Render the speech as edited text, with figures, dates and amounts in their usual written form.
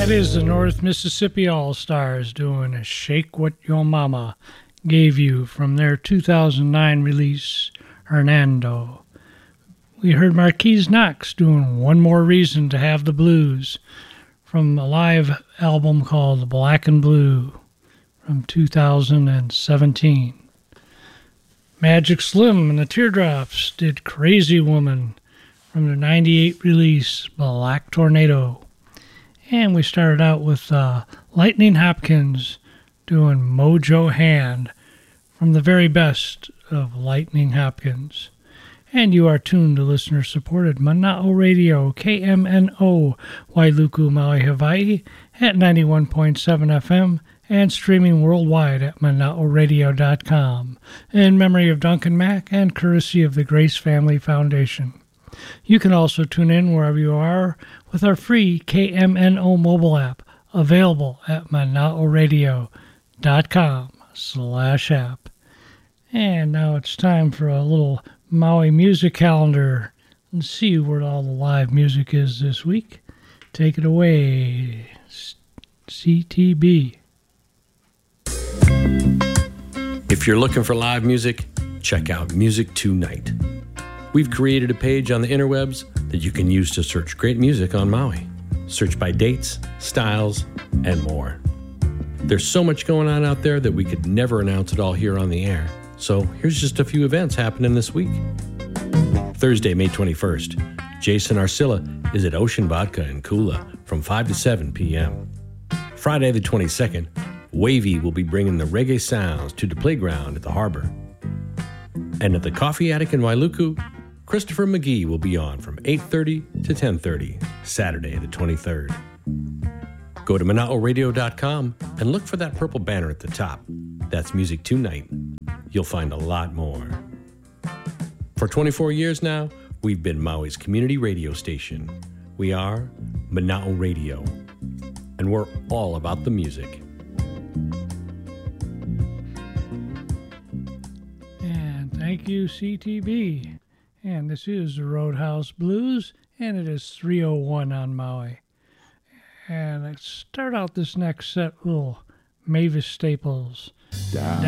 That is the North Mississippi All-Stars doing Shake What Your Mama Gave You from their 2009 release, Hernando. We heard Marquise Knox doing One More Reason to Have the Blues from a live album called Black and Blue from 2017. Magic Slim and the Teardrops did Crazy Woman from their 98 release, Black Tornado. And we started out with Lightning Hopkins doing Mojo Hand from the very best of Lightning Hopkins. And you are tuned to listener-supported Mana'o Radio, KMNO, Wailuku, Maui, Hawaii, at 91.7 FM and streaming worldwide at mana'oradio.com in memory of Duncan Mack and courtesy of the Grace Family Foundation. You can also tune in wherever you are with our free KMNO mobile app, available at mana'oradio.com/app. And now it's time for a little Maui music calendar and see where all the live music is this week. Take it away, CTB. If you're looking for live music, check out Music Tonight. We've created a page on the interwebs that you can use to search great music on Maui. Search by dates, styles, and more. There's so much going on out there that we could never announce it all here on the air. So here's just a few events happening this week. Thursday, May 21st, Jason Arcilla is at Ocean Vodka in Kula from 5 to 7 p.m. Friday the 22nd, Wavy will be bringing the reggae sounds to the playground at the harbor. And at the Coffee Attic in Wailuku, Christopher McGee will be on from 8:30 to 10:30, Saturday the 23rd. Go to mana'oradio.com and look for that purple banner at the top. That's Music Tonight. You'll find a lot more. For 24 years now, we've been Maui's community radio station. We are Mana'o Radio, and we're all about the music. And thank you, CTB. And this is the Roadhouse Blues, and it is 3:01 on Maui. And let's start out this next set with little Mavis Staples. Down.